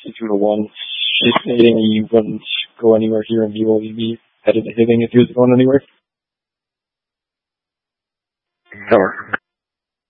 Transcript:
2-1, stating he wouldn't go anywhere here and he will be headed to hitting if he was going anywhere. Sure.